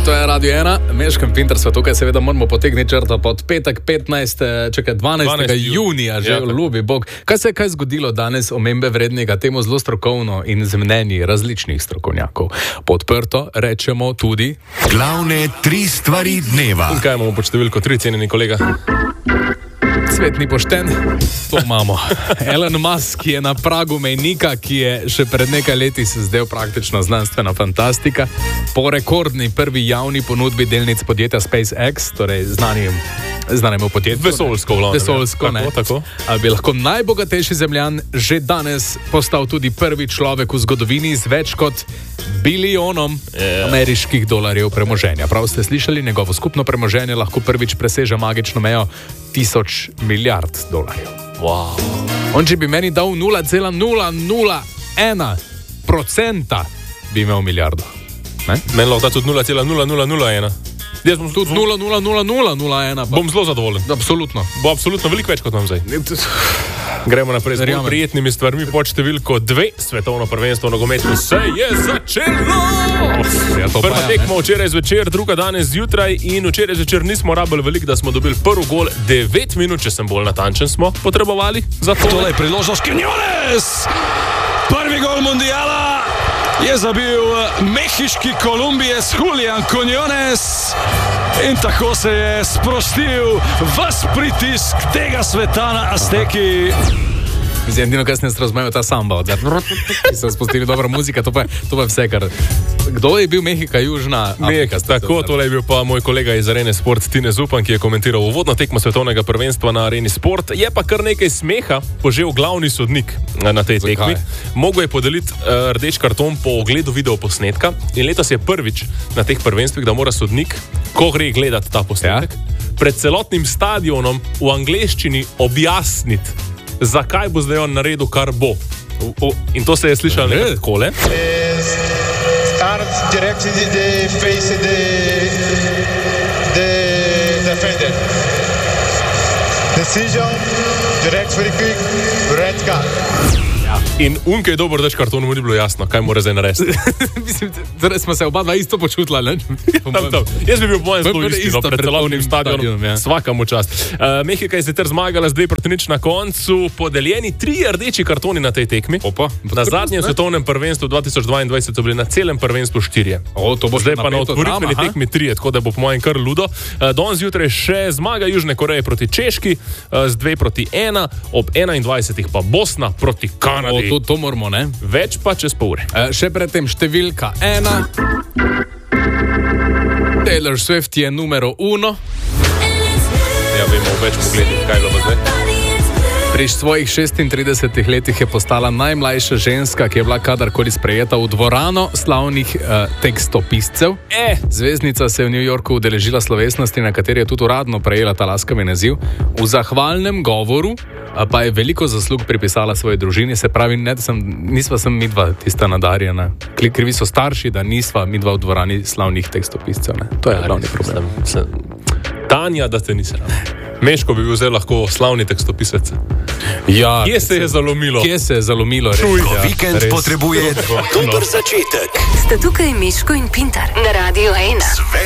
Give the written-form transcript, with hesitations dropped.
To je Radio 1, Meško in Pintar sva tukaj, seveda moramo potegniti črto pod petek 12. junija, že ljubi Bog. Kaj se je zgodilo danes, omembe vrednega, temu zelo strokovno in z mnenji različnih strokovnjakov? Podprto rečemo tudi glavne 3 stvari dneva. In kaj imamo pod številko 3, cenjeni kolega? Svet ni pošten, to imamo. Elon Musk je na pragu mejnika, ki je še pred nekaj leti se zdel praktično znanstvena fantastika. Po rekordni prvi javni ponudbi delnic podjetja SpaceX, torej znanemu podjetju. Vesoljsko, ne. Tako. Bi lahko najbogatejši zemljan že danes postal tudi prvi človek v zgodovini z več kot bilijonom ameriških dolarjev premoženja. Prav ste slišali, njegovo skupno premoženje lahko prvič preseže magično mejo 1000 milijard dolarjev. Wow. On, če bi meni dal 0,001%, bi imel milijardo. Ne? Meni lahko da tudi 0,0001. Jaz bom tudi 0,00001. Bom zelo zadovoljen. Absolutno. Bo absolutno veliko več kot imam zdaj. Gremo naprej z bolj prijetnimi stvarmi. Pod številko 2, svetovno prvenstvo v nogometu se je začelo! Prva tekma včeraj zvečer, druga danes zjutraj in včeraj zvečer nismo rabili veliko, da smo dobili prvi gol. 9 minut, če sem bolj natančen, smo potrebovali za to. Tole je priložnost Quiñones! Prvi gol mundiala je zabil mehiški Kolumbijec Julián Quiñones in tako se je sprostil ves pritisk tega sveta na Azteki. Edino, kaj se ne razumel, ta samba od ki so spustili dobra muzika, to pa je vse, kar... Kdo je bil Mehika, Južna Amerika? Tako, tole je bil pa moj kolega iz Arene Sport, Tine Zupan, ki je komentiral uvodno tekmo svetovnega prvenstva na Areni Sport. Je pa kar nekaj smeha požel glavni sodnik na tej tekmi. Mogel je podeliti rdeč karton po ogledu videoposnetka in letos je prvič na teh prvenstvih, da mora sodnik, ko gre gledati ta posnetek, pred celotnim stadionom v angleščini objasniti, zakaj bo zdaj on naredil, kar bo. In to se je slišalo nekaj takole. Start directly the face the defender. Decision, direct free kick, red card. In unkaj dober rdeč karton, mu ni bilo jasno, kaj mora zdaj narediti. Mislim, torej smo se oba dva isto počutila, ne? Jaz bi bil po mojem zelo isto pred celotnim stadionom. Svaka mu čast. Mehika je sicer zmagala z 2-0 na koncu, podeljeni 3 rdeči kartoni na tej tekmi. Na zadnjem svetovnem prvenstvu 2022 so bili na celem prvenstvu 4. Zdaj pa na otvoritveni tekmi 3, tako da bo po mojem kar ludo. Danes zjutraj še zmaga Južne Koreje proti Češki z 2-1, ob 21. pa Bosna proti Kanadi. To moramo, ne? Več pa čez pol ure. Še predtem številka 1. Taylor Swift je numero 1. Ja, vemo več pogledih, kaj je bilo zdaj. Pri svojih 36 letih je postala najmlajša ženska, ki je bila kadarkoli sprejeta v dvorano slavnih tekstopiscev. Zvezdnica se je v New Yorku udeležila slovesnosti, na kateri je tudi uradno prejela ta laskavi naziv. V zahvalnem govoru pa je veliko zaslug pripisala svoji družini, se pravi, nisva sem midva tista nadarjena. Krivi so starši, da nisva midva v dvorani slavnih tekstopiscev. Ne? To je glavni problem. Tanja, da te nisi rada. Meško bi bil zdaj lahko slavni tekstopisec. Ja, Kje se je zalomilo? Ko vikend potrebuje dober začetek. Sta tukaj Meško in Pintar na Radio 1.